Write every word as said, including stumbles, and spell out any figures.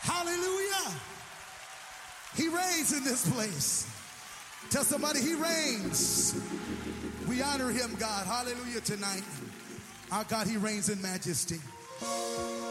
Hallelujah. He reigns in this place. Tell somebody he reigns. We honor him, God. Hallelujah tonight. Our God, he reigns in majesty.